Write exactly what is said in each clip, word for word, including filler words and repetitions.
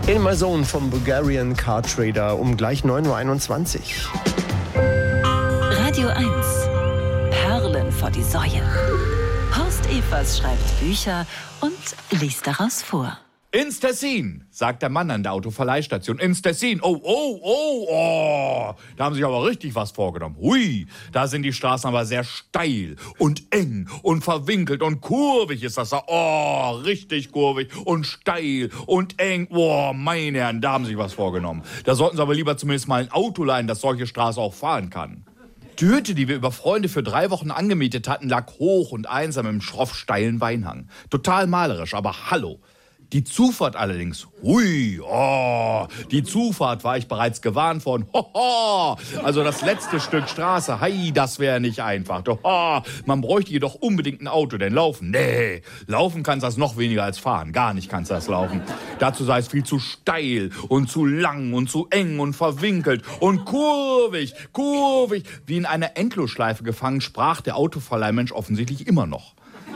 In My Zone vom Bulgarian Car Trader um gleich neun Uhr einundzwanzig. Radio eins. Perlen vor die Säue. Horst Evers schreibt Bücher und liest daraus vor. Ins Tessin, sagt der Mann an der Autoverleihstation. Ins Tessin. Oh, oh, oh, oh. Da haben sich aber richtig was vorgenommen. Hui, da sind die Straßen aber sehr steil und eng und verwinkelt und kurvig ist das da. Oh, richtig kurvig und steil und eng. Oh, meine Herren, da haben sich was vorgenommen. Da sollten sie aber lieber zumindest mal ein Auto leihen, das solche Straße auch fahren kann. Die Hütte, die wir über Freunde für drei Wochen angemietet hatten, lag hoch und einsam im schroff steilen Weinhang. Total malerisch, aber hallo. Die Zufahrt allerdings, hui, oh, die Zufahrt war ich bereits gewarnt von, hoho, also das letzte Stück Straße, hei, das wäre nicht einfach, hoho, man bräuchte jedoch unbedingt ein Auto, denn laufen, nee, laufen kannst das noch weniger als fahren, gar nicht kannst das laufen. Dazu sei es viel zu steil und zu lang und zu eng und verwinkelt und kurvig, kurvig, wie in einer Endlosschleife gefangen, sprach der Autoverleihmensch offensichtlich immer noch.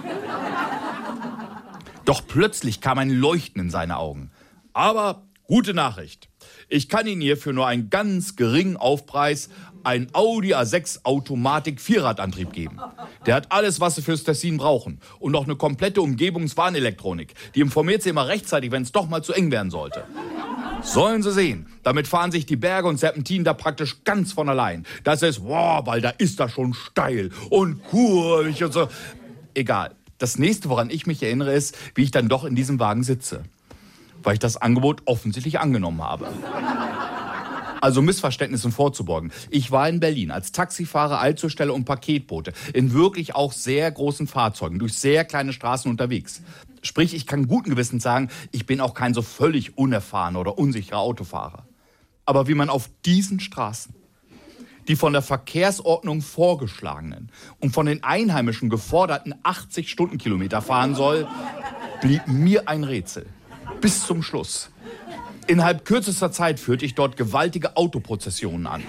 Doch plötzlich kam ein Leuchten in seine Augen. Aber gute Nachricht. Ich kann Ihnen hier für nur einen ganz geringen Aufpreis einen Audi A sechs Automatik Vierradantrieb geben. Der hat alles, was Sie fürs Tessin brauchen. Und noch eine komplette Umgebungswarnelektronik. Die informiert Sie immer rechtzeitig, wenn es doch mal zu eng werden sollte. Sollen Sie sehen. Damit fahren sich die Berge und Serpentinen da praktisch ganz von allein. Das ist, wow, weil da ist das schon steil und kurvig und so. Egal. Das nächste, woran ich mich erinnere, ist, wie ich dann doch in diesem Wagen sitze. Weil ich das Angebot offensichtlich angenommen habe. Also Missverständnissen vorzubeugen. Ich war in Berlin als Taxifahrer, Eilzusteller und Paketbote in wirklich auch sehr großen Fahrzeugen durch sehr kleine Straßen unterwegs. Sprich, ich kann guten Gewissens sagen, ich bin auch kein so völlig unerfahrener oder unsicherer Autofahrer. Aber wie man auf diesen Straßen die von der Verkehrsordnung vorgeschlagenen und von den Einheimischen geforderten achtzig Stundenkilometer fahren soll, blieb mir ein Rätsel. Bis zum Schluss. Innerhalb kürzester Zeit führte ich dort gewaltige Autoprozessionen an.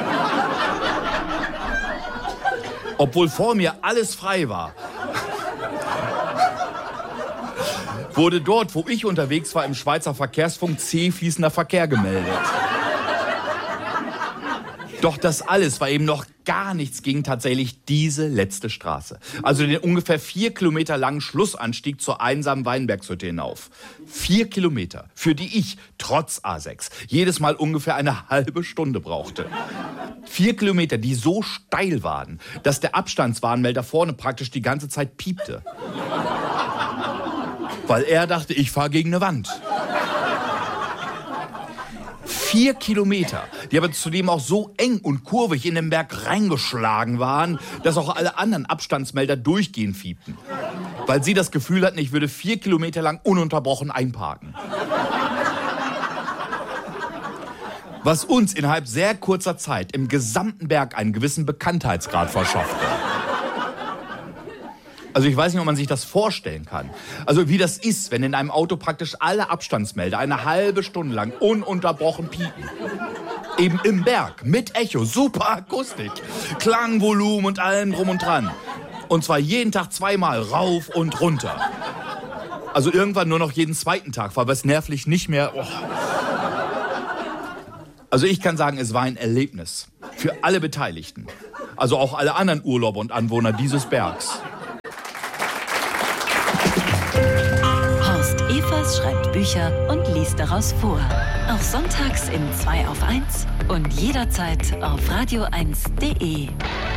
Obwohl vor mir alles frei war, wurde dort, wo ich unterwegs war, im Schweizer Verkehrsfunk zäh fließender Verkehr gemeldet. Doch das alles war eben noch gar nichts gegen tatsächlich diese letzte Straße. Also den ungefähr vier Kilometer langen Schlussanstieg zur einsamen Weinbergshütte hinauf. Vier Kilometer, für die ich, trotz A sechs, jedes Mal ungefähr eine halbe Stunde brauchte. Vier Kilometer, die so steil waren, dass der Abstandswarnmelder vorne praktisch die ganze Zeit piepte. Weil er dachte, ich fahre gegen eine Wand. Vier Kilometer, die aber zudem auch so eng und kurvig in den Berg reingeschlagen waren, dass auch alle anderen Abstandsmelder durchgehend fiebten. Weil sie das Gefühl hatten, ich würde vier Kilometer lang ununterbrochen einparken. Was uns innerhalb sehr kurzer Zeit im gesamten Berg einen gewissen Bekanntheitsgrad verschaffte. Also ich weiß nicht, ob man sich das vorstellen kann. Also wie das ist, wenn in einem Auto praktisch alle Abstandsmelder eine halbe Stunde lang ununterbrochen piepen. Eben im Berg, mit Echo, super Akustik, Klangvolumen und allem drum und dran. Und zwar jeden Tag zweimal rauf und runter. Also irgendwann nur noch jeden zweiten Tag, weil es nervlich nicht mehr... Oh. Also ich kann sagen, es war ein Erlebnis für alle Beteiligten. Also auch alle anderen Urlauber und Anwohner dieses Bergs. Horst Evers schreibt Bücher und liest daraus vor. Auch sonntags im zwei auf eins und jederzeit auf radio eins punkt de.